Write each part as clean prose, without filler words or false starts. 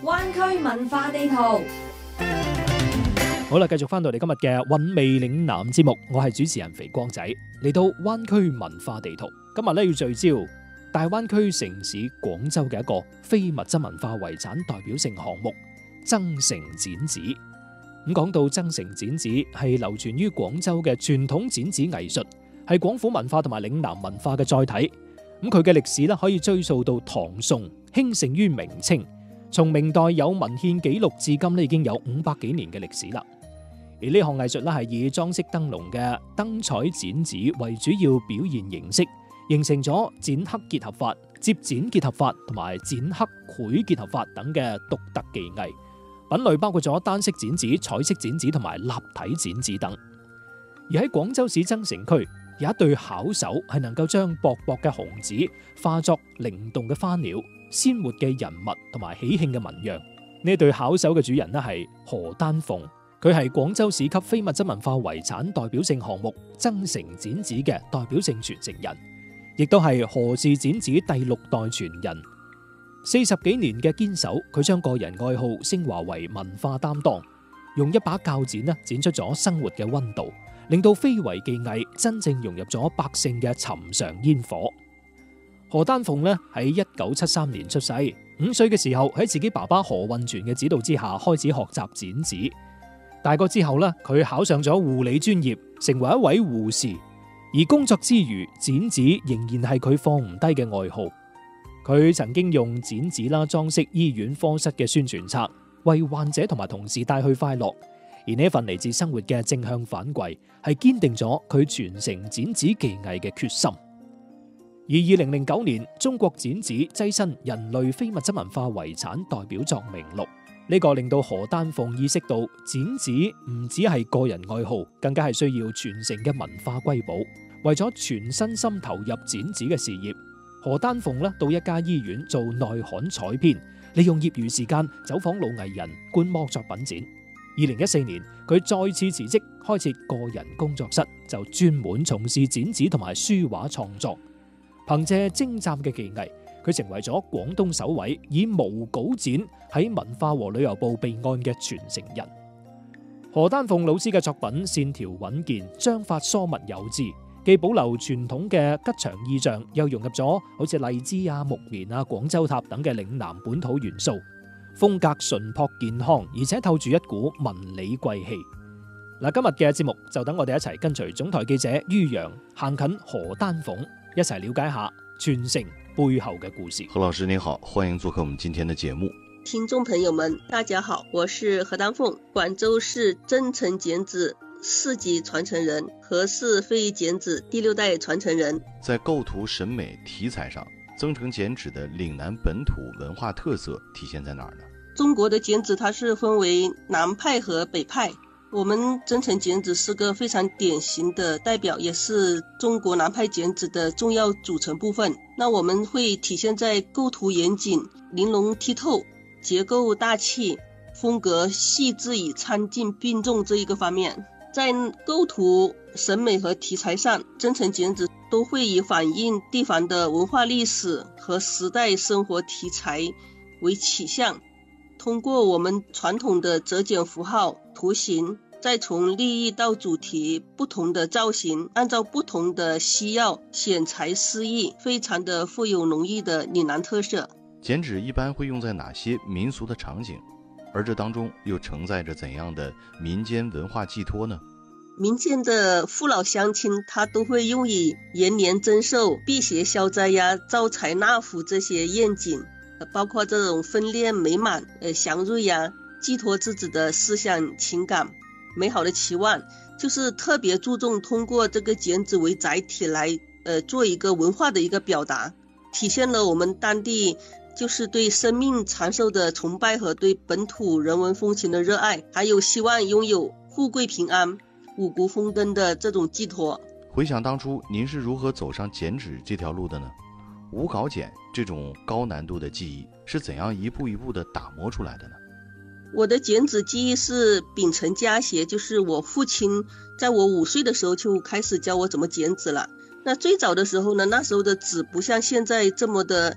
灣區文化地圖。 好啦，繼續翻到嚟今日嘅韻味嶺南節目，我係主持人肥光仔。嚟到灣區文化地圖，今日咧要聚焦大灣區城市廣州嘅一個非物質文化遺產代表性項目——增城剪紙。咁講到增城剪紙，係流傳於廣州嘅傳統剪紙藝術，係廣府文化同埋嶺南文化嘅載體。咁佢嘅歷史咧可以追溯到唐宋，興盛於明清。從明代有文獻記錄至今咧，已經有500幾年嘅歷史啦。而呢項藝術咧係以裝飾燈籠嘅燈彩剪紙為主要表現形式，形成咗剪刻結合法、接剪結合法同埋剪刻繪結合法等嘅獨特技藝。品類包括咗單色剪紙、彩色剪紙同埋立體剪紙等。而喺廣州市增城區，有一對巧手係能夠將薄薄嘅紅紙化作靈動嘅花鳥、鮮活嘅人物同埋喜慶嘅紋樣。呢對巧手嘅主人呢係何丹鳳，佢係廣州市級非物質文化遺產代表性項目增城剪紙嘅代表性傳承人，亦都係何氏剪紙第6代傳人。40幾年嘅堅守，佢將個人愛好升華為文化擔當，用一把鉸剪剪出咗生活嘅溫度，令到非遺技藝真正融入咗百姓嘅尋常煙火。何丹鳳喺1973年出世，5歲嘅時候喺自己爸爸何運全嘅指導之下開始學習剪紙。大個之後佢考上咗護理專業，成為一位護士。而工作之餘，剪紙仍然係佢放唔低嘅愛好。佢曾經用剪紙裝飾醫院科室嘅宣傳冊，為患者同埋同事帶去快樂。而呢份嚟自生活嘅正向反饋，係堅定咗佢傳承剪紙技藝嘅決心。而2009年，中國剪紙躋身人類非物質文化遺產代表作名錄。呢個令到何丹鳳意識到剪紙唔只係個人愛好，更加係需要傳承嘅文化瑰寶。為咗全身心投入剪紙嘅事業，何丹鳳到一家醫院做內刊採編，利用業餘時間走訪老藝人觀摩作品展。2014年，佢再次辭職，開設個人工作室，就專門從事剪紙同埋書畫創作。憑借精湛嘅技藝，佢成為咗廣東首位以無稿剪喺文化和旅遊部備案嘅傳承人。何丹鳳老師嘅作品線條穩健，章法疏密有致，既保留傳統嘅吉祥意象，又融入咗好似荔枝木棉廣州塔等嘅嶺南本土元素，風格純樸健康，而且透住一股文理貴氣。今日嘅節目就等我哋一齊跟隨總台記者于洋行近何丹鳳，一齊了解下傳承背後嘅故事。 何老師您好，歡迎做客我們今天的節目。 聽眾朋友們大家好，我是何丹鳳，廣州市增城剪紙4級傳承人，何氏非剪紙第6代傳承人。 在構圖審美題材上，增城剪紙的嶺南本土文化特色體現在哪兒呢？ 中國的剪紙它是分為南派和北派，我們增城剪紙是個非常典型的代表，也是中國南派剪紙的重要組成部分。那我們會體現在構圖嚴謹、玲瓏剔透、結構大氣、風格細緻與參進並重這一個方面。在構圖審美和題材上，增城剪紙都會以反映地方的文化歷史和時代生活題材為取向，通過我們傳統的折剪符號、圖形，再從立意到主題不同的造型，按照不同的需要選材施意，非常的富有濃郁的嶺南特色。 剪紙一般會用在哪些民俗的場景？而這當中又承載着怎樣的民間文化寄託呢？ 民間的父老鄉親，他都會用以延年增壽、辟邪消災招財納福這些願景，包括這種婚戀美滿、祥瑞寄託自己的思想情感、美好的期望，就是特別注重通過這個剪紙為載體來做一個文化的一個表達，體現了我們當地就是對生命長壽的崇拜和對本土人文風情的熱愛，還有希望擁有富貴平安、五穀豐登的這種寄託。 回想當初您是如何走上剪紙這條路的呢？無稿剪這種高難度的技藝是怎樣一步一步的打磨出來的呢？ 我的剪紙技藝是秉承家學，就是我父親在我5歲的時候就開始教我怎麼剪紙了。那最早的時候呢，那時候的紙不像現在這麼的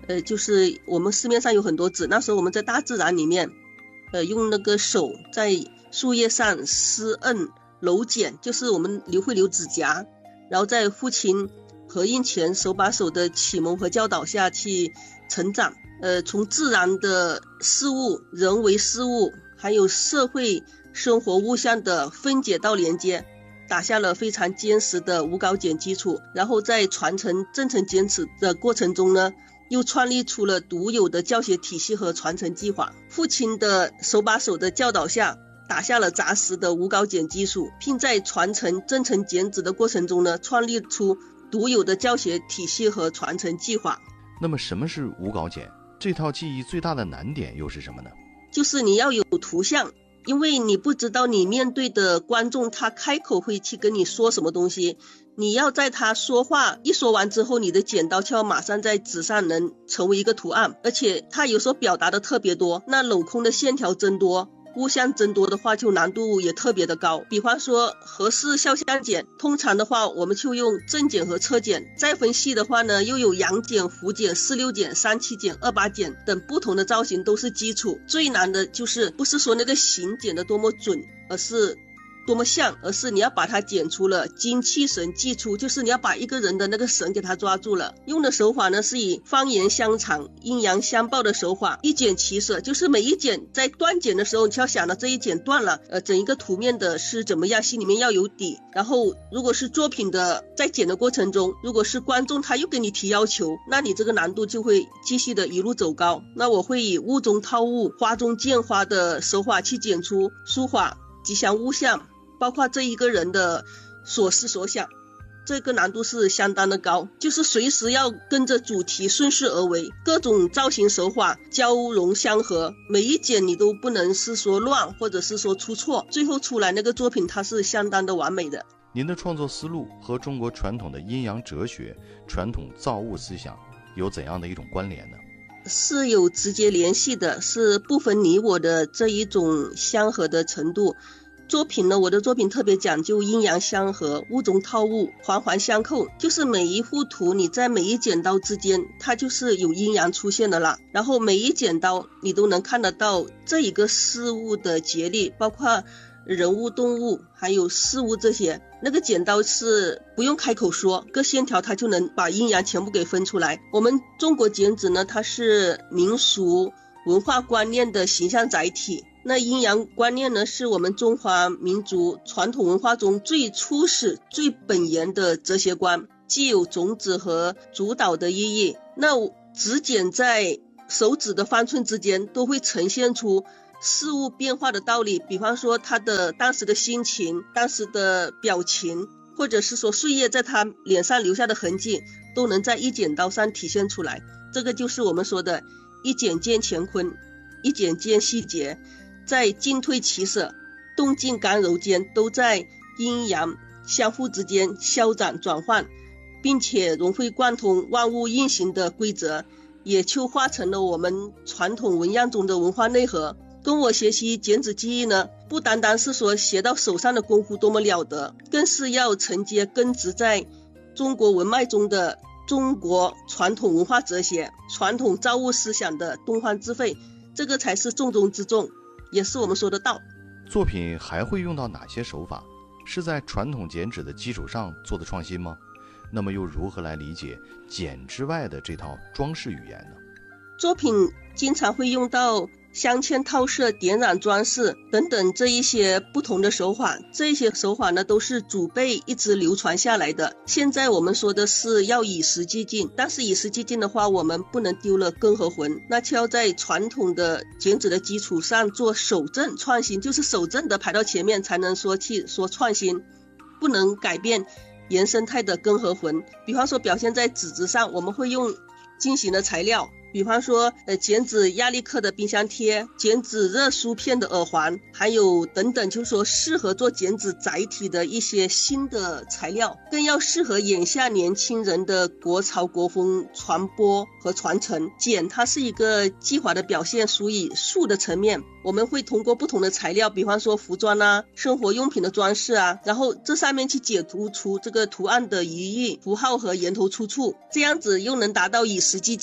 就是我们市面上有很多纸，那时候我们在大自然里面，用那个手在树叶上撕摁揉剪，就是我们会留指甲，然后在父亲合印前手把手的启蒙和教导下去成长。从自然的事物、人为事物，还有社会生活物象的分解到连接，打下了非常坚实的无稿剪基础。然后在传承正承剪纸的过程中呢，又创立出了独有的教学体系和传承计划。父亲的手把手的教导下，打下了扎实的无稿剪基础，并在传承正承剪纸的过程中呢，创立出独有的教学体系和传承计划。 那么什么是无稿剪？这套技艺最大的难点又是什么呢？ 就是你要有图像，因为你不知道你面对的观众他开口会去跟你说什么东西，你要在他说话一说完之后，你的剪刀就要马上在纸上能成为一个图案，而且他有时候表达的特别多，那镂空的线条增多，物象增多的话，就难度也特别的高。比方说合适肖像剪，通常的话我们就用正剪和侧剪，再分细的话呢，又有阳剪、弧剪、46剪、37剪、28剪等不同的造型都是基础。最难的就是不是说那个形剪的多么准，而是多么像，而是你要把它剪出了精气神既出，就是你要把一个人的那个神给他抓住了。用的手法呢是以方言相长、阴阳相报的手法，一剪起舍，就是每一剪在断剪的时候，你就要想到这一剪断了，整一个图面的是怎么样，心里面要有底。然后如果是作品的在剪的过程中，如果是观众他又给你提要求，那你这个难度就会继续的一路走高。那我会以物中套物、花中见花的手法去剪出书法、吉祥物象，包括这一个人的所思所想，这个难度是相当的高，就是随时要跟着主题顺势而为，各种造型手法交融相合，每一剪你都不能是说乱，或者是说出错，最后出来那个作品它是相当的完美的。 您的创作思路和中国传统的阴阳哲学、传统造物思想有怎样的一种关联呢？ 是有直接联系的，是不分你我的这一种相合的程度。作品呢，我的作品特别讲究阴阳相合、物中套物、环环相扣，就是每一幅图你在每一剪刀之间它就是有阴阳出现的啦，然后每一剪刀你都能看得到这一个事物的节律，包括人物、动物还有事物这些，那个剪刀是不用开口说，各线条它就能把阴阳全部给分出来。我们中国剪纸呢，它是民俗文化观念的形象载体，那阴阳观念呢，是我们中华民族传统文化中最初始、最本源的哲学观，既有种子和主导的意义。那指剪在手指的方寸之间，都会呈现出事物变化的道理，比方说他的当时的心情、当时的表情，或者是说岁月在他脸上留下的痕迹，都能在一剪刀上体现出来。这个就是我们说的一剪见乾坤，一剪见细节，在进退起舍、动静刚柔间，都在阴阳相互之间消长转换，并且融会贯通万物运行的规则，也就化成了我们传统文样中的文化内核。跟我学习剪纸技艺呢，不单单是说学到手上的功夫多么了得，更是要承接根植在中国文脉中的中国传统文化哲学、传统造物思想的东方智慧，这个才是重中之重，也是我们说的道。 作品还会用到哪些手法？是在传统剪纸的基础上做的创新吗？那么又如何来理解剪之外的这套装饰语言呢？ 作品经常会用到镶嵌、套色、点染、装饰等等这一些不同的手法，这些手法呢都是祖辈一直流传下来的。现在我们说的是要以时俱进，但是以时俱进的话，我们不能丢了根和魂，那就要在传统的剪纸的基础上做守正创新，就是守正的排到前面才能说创新，不能改变原生态的根和魂。比方说表现在纸质上，我们会用精型的材料，比方说剪纸亚力克的冰箱贴、剪纸热梳片的耳环，还有等等，就是说适合做剪纸载体的一些新的材料，更要适合眼下年轻人的国潮国风传播和传承。剪它是一个技法的表现，属于术的层面，我们会通过不同的材料，比方说服装啊、生活用品的装饰啊，然后这上面去解读出这个图案的寓意、符号和源头出处，这样子又能达到以时俱进，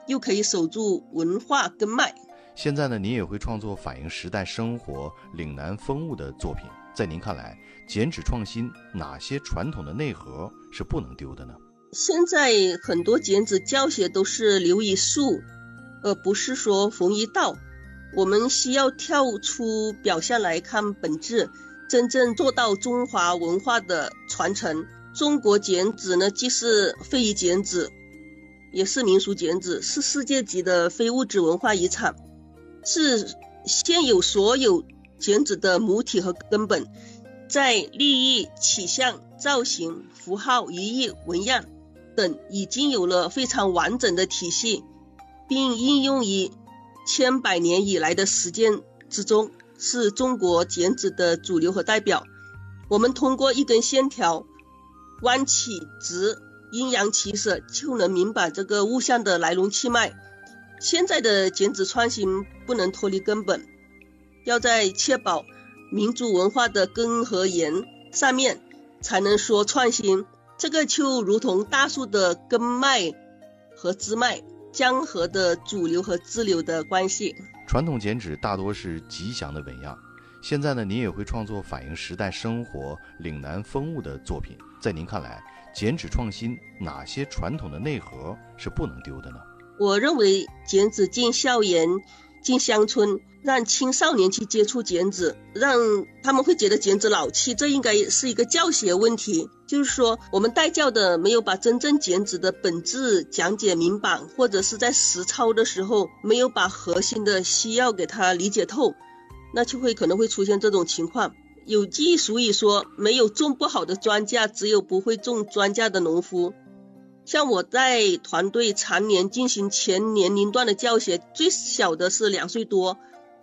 又可以守住文化根脉。 现在呢，您也会创作反映时代生活、岭南风物的作品。在您看来，剪纸创新哪些传统的内核是不能丢的呢？ 现在很多剪纸教学都是留一术，而不是说缝一道。我们需要跳出表象来看本质，真正做到中华文化的传承。中国剪纸呢，既是非遗剪纸，也是民俗剪纸，是世界级的非物质文化遗产，是现有所有剪纸的母体和根本，在立意、起象、造型、符号、寓意、纹样等已经有了非常完整的体系，并应用于千百年以来的实践之中，是中国剪纸的主流和代表。我们通过一根线条弯起直，阴阳起舍，就能明白这个物象的来龙去脉。现在的剪纸创新不能脱离根本，要在确保民族文化的根和源上面才能说创新。这个就如同大树的根脉和枝脉，江河的主流和支流的关系。 传统剪纸大多是吉祥的纹样，现在呢，您也会创作反映时代生活、岭南风物的作品。在您看来，剪纸创新哪些传统的内核是不能丢的呢？ 我认为剪纸进校园、进乡村，让青少年去接触剪纸，让他们会觉得剪纸老气，这应该是一个教学问题。就是说，我们带教的没有把真正剪纸的本质讲解明白，或者是在实操的时候没有把核心的需要给他理解透，那就可能会出现这种情况。有句俗语说，没有种不好的庄稼，只有不会种庄稼的农夫。像我在团队常年进行全年龄段的教学，最小的是2岁多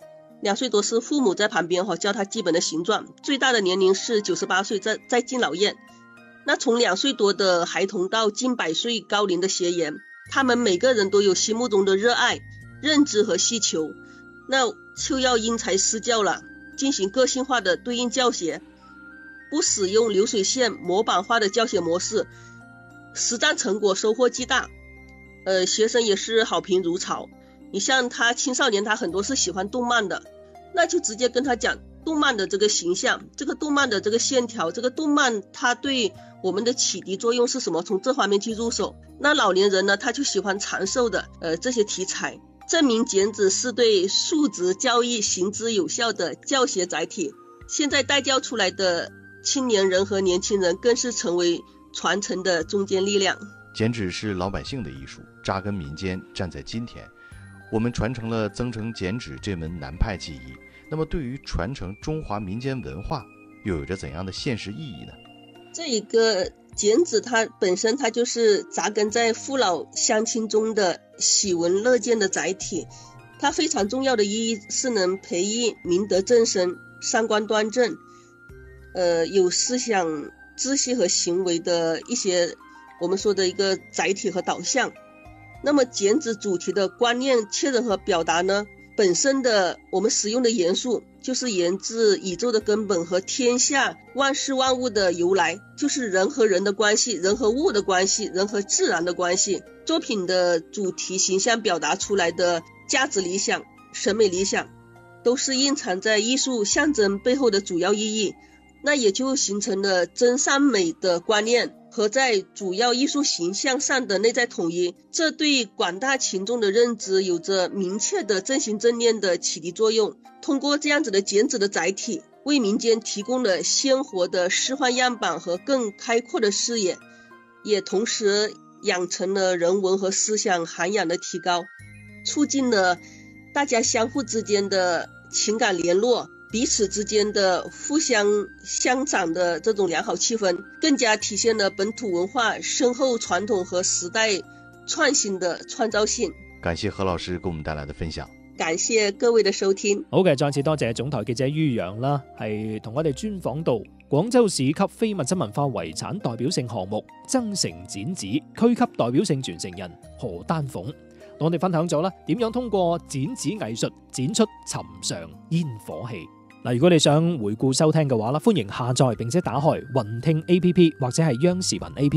，2岁多是父母在旁边教他基本的形状，最大的年龄是98岁在敬老院。那从2岁多的孩童到近100岁高龄的学员，他们每个人都有心目中的热爱、认知和需求，那就要因材施教了，进行个性化的对应教学，不使用流水线模板化的教学模式，实战成果收获巨大。学生也是好评如潮。你像他青少年，他很多是喜欢动漫的，那就直接跟他讲动漫的这个形象，这个动漫的这个线条，这个动漫它对我们的启迪作用是什么，从这方面去入手。那老年人呢，他就喜欢长寿的这些题材，证明剪纸是对素质教育行之有效的教学载体。现在带教出来的青年人和年轻人更是成为传承的中坚力量。 剪纸是老百姓的艺术，扎根民间，站在今天。我们传承了增城剪纸这门南派技艺，那么对于传承中华民间文化又有着怎样的现实意义呢？ 这一个剪纸它本身它就是扎根在父老乡亲中的喜闻乐见的载体，它非常重要的意义是能培育明德正身、三观端正，有思想知识和行为的一些我们说的一个载体和导向。那么剪纸主题的观念确认和表达呢，本身的我们使用的元素就是源自宇宙的根本和天下万事万物的由来，就是人和人的关系、人和物的关系、人和自然的关系。作品的主题形象表达出来的价值理想、审美理想，都是蕴藏在艺术象征背后的主要意义，那也就形成了真善美的观念和在主要艺术形象上的内在统一，这对广大群众的认知有着明确的正行正念的启迪作用。通过这样子的剪纸的载体，为民间提供了鲜活的示范样板和更开阔的视野，也同时养成了人文和思想涵养的提高，促进了大家相互之间的情感联络，彼此之间的互相相长的这种良好气氛，更加体现了本土文化深厚傳統和時代創新的創造性。 感謝何老師給我們帶來的分享。 感謝各位的收聽。 好嘅，再次多謝總台記者于洋啦，係同我哋專訪到廣州市級非物質文化遺產代表性項目增城剪紙區級代表性傳承人何丹鳳，同我哋分享咗啦點樣通過剪紙藝術剪出尋常煙火氣。嗱，如果你想回顧收聽嘅話啦，歡迎下載並且打開雲聽 A P P 或者係央視頻 A P P。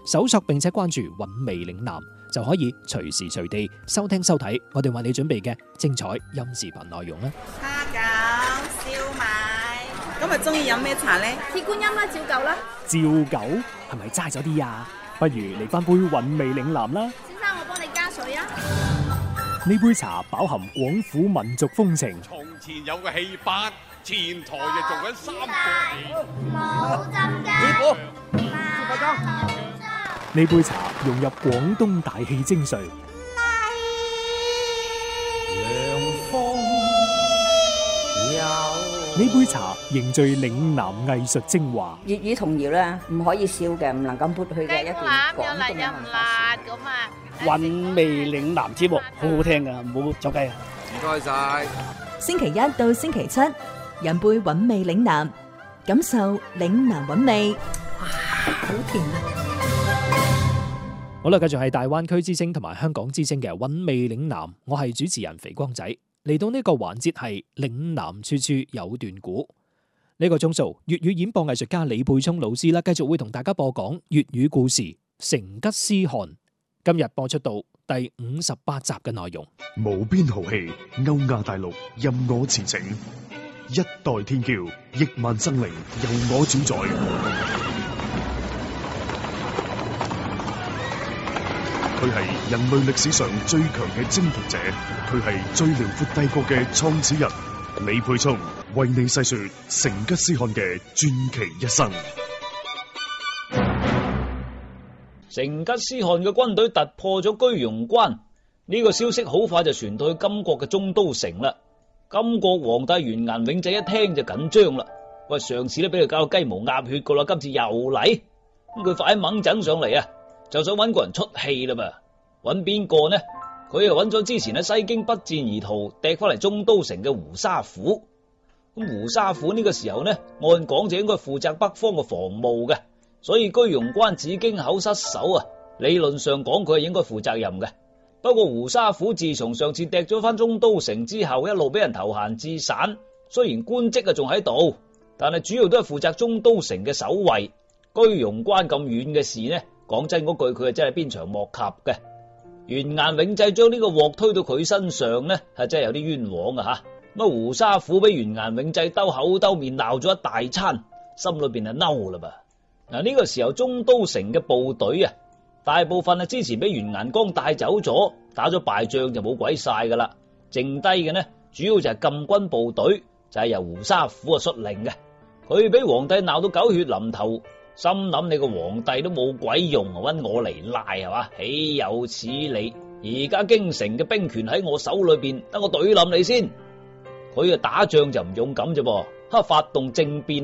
搜索並且關注韻味嶺南，就可以隨時隨地收聽收睇我哋為你準備嘅精彩音視頻內容啦。 蝦餃、燒賣，今日中意飲咩茶呢？ 鐵觀音啦，照舊啦。 照舊係咪齋咗啲啊？不如嚟翻杯韻味嶺南啦。 先生，我幫你加水啊。 呢杯茶飽含廣府民族風情。 從前有個戲班，前台就做緊3個戲。 冇浸㗎。 師傅， 呢杯茶融入廣東大戲精髓。呢杯茶凝聚嶺南藝術精華。 粵語童謠咧，唔可以笑嘅，唔能夠撥去嘅一段廣東嘅文化。 韻味嶺南節目好好聽噶，唔好走雞啊！ 唔該晒。 星期一到星期七，飲杯韻味嶺南，感受嶺南韻味。哇，好甜啊！ 好啦，繼續係大灣區之聲同埋香港之聲嘅韻味嶺南，我係主持人肥光仔。嚟到呢個環節係嶺南處處有段古。呢個鐘數粵語演播藝術家李沛聰老師啦，繼續會同大家播講粵語故事《成吉思汗》。今日播出到第58集嘅內容。 無邊豪氣，歐亞大陸任我馳騁，一代天驕，億萬生靈由我主宰。佢係人類歷史上最強嘅征服者，佢係最遼闊帝國嘅創始人。李沛聰為你細說成吉思汗嘅傳奇一生。 成吉思汗嘅軍隊突破咗居庸關，呢個消息好快就傳到去金國嘅中都城啦。金國皇帝完顏永濟一聽就緊張啦，喂，上次都俾佢搞到雞毛鴨血噶啦，今次又嚟，咁佢快猛整上嚟啊！就想揾個人出氣啦噃，揾邊個呢？佢又揾咗之前喺西京不戰而逃，掟翻嚟中都城嘅胡沙虎。咁胡沙虎呢個時候呢，按講就應該負責北方嘅防務嘅，所以居庸關紫荊口失守啊，理論上講佢係應該負責任嘅。不過胡沙虎自從上次掟咗翻中都城之後，一路俾人投閒置散，雖然官職啊仲喺度，但係主要都係負責中都城嘅守衛。居庸關咁遠嘅事呢，講真嗰句，佢係真係鞭長莫及嘅。完顏永濟將呢個鑊推到佢身上呢，係真係有啲冤枉啊吓。咁胡沙虎俾完顏永濟兜口兜面鬧咗一大餐，心裏邊係嬲啦噃。嗱，呢個時候中都城嘅部隊啊，大部分啊之前俾完顏光帶走咗，打咗敗仗就冇鬼晒噶啦。剩低嘅呢，主要就係禁軍部隊，就係由胡沙虎啊率領嘅。佢俾皇帝鬧到狗血淋頭。心諗你個皇帝都冇鬼用，搵我嚟賴係嘛？豈有此理！而家京城嘅兵權喺我手裏邊，等我懟冧你先。佢啊打仗就唔勇敢啫噃，發動政變